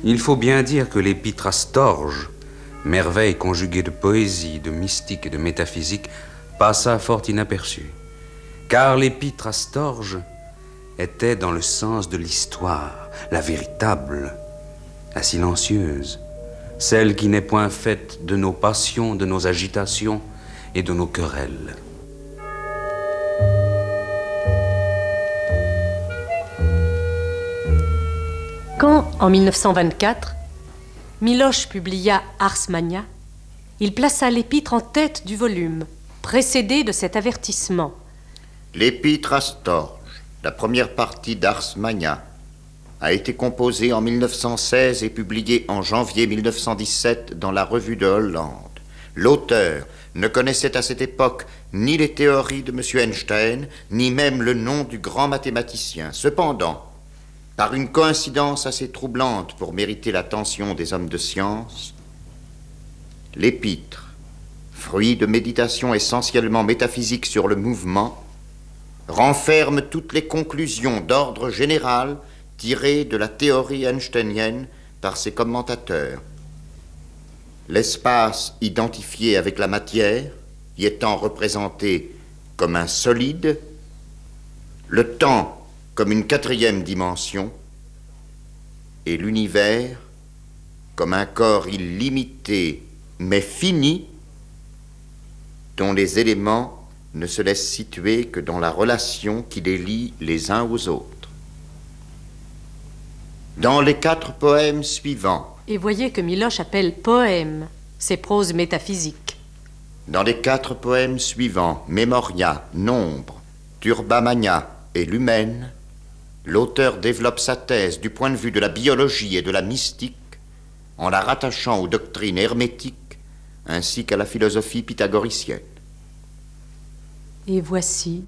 Il faut bien dire que l'épître à Storge, merveille conjuguée de poésie, de mystique et de métaphysique, passa fort inaperçue. Car l'épître à Storge était dans le sens de l'histoire, la véritable, la silencieuse, celle qui n'est point faite de nos passions, de nos agitations et de nos querelles. Quand, en 1924, Miloš publia Ars Magna, il plaça l'épître en tête du volume, précédé de cet avertissement. L'épître à Storge, la première partie d'Ars Magna, a été composée en 1916 et publiée en janvier 1917 dans la Revue de Hollande. L'auteur ne connaissait à cette époque ni les théories de M. Einstein, ni même le nom du grand mathématicien. Cependant, par une coïncidence assez troublante pour mériter l'attention des hommes de science, l'épître, fruit de méditations essentiellement métaphysiques sur le mouvement, renferme toutes les conclusions d'ordre général tirées de la théorie einsteinienne par ses commentateurs. L'espace identifié avec la matière y étant représenté comme un solide, le temps comme une quatrième dimension, et l'univers comme un corps illimité mais fini, dont les éléments ne se laissent situer que dans la relation qui les lie les uns aux autres. Dans les 4 poèmes suivants, Et voyez que Miloš appelle poème ces proses métaphysiques. Dans les 4 poèmes suivants, Memoria, Nombre, Turba Magna et Lumen, l'auteur développe sa thèse du point de vue de la biologie et de la mystique en la rattachant aux doctrines hermétiques ainsi qu'à la philosophie pythagoricienne. Et voici...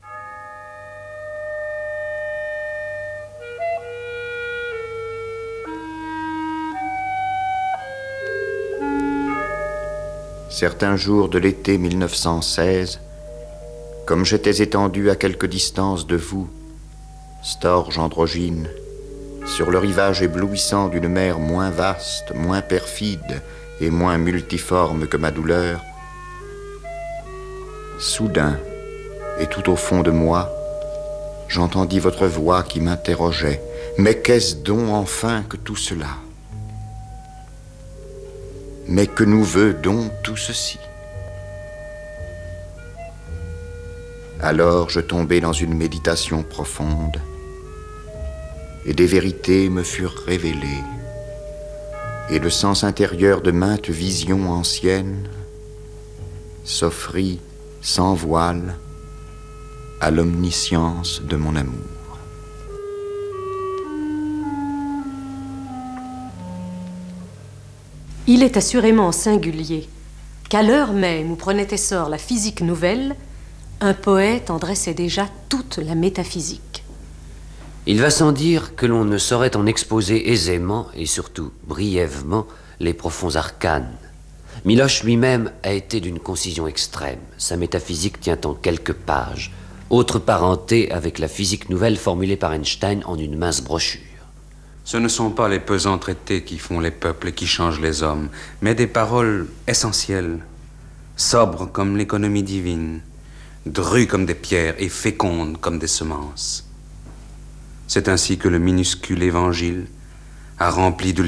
Certains jours de l'été 1916, comme j'étais étendu à quelque distance de vous, Storge androgyne, sur le rivage éblouissant d'une mer moins vaste, moins perfide et moins multiforme que ma douleur, soudain, et tout au fond de moi, j'entendis votre voix qui m'interrogeait. Mais qu'est-ce donc enfin que tout cela ? Mais que nous veut donc tout ceci ? Alors je tombai dans une méditation profonde, et des vérités me furent révélées, et le sens intérieur de maintes visions anciennes s'offrit sans voile à l'omniscience de mon amour. Il est assurément singulier qu'à l'heure même où prenait essor la physique nouvelle, un poète en dressait déjà toute la métaphysique. Il va sans dire que l'on ne saurait en exposer aisément et surtout brièvement les profonds arcanes. Miloš lui-même a été d'une concision extrême. Sa métaphysique tient en quelques pages, autre parenté avec la physique nouvelle formulée par Einstein en une mince brochure. Ce ne sont pas les pesants traités qui font les peuples et qui changent les hommes, mais des paroles essentielles, sobres comme l'économie divine, drues comme des pierres et fécondes comme des semences. C'est ainsi que le minuscule évangile a rempli de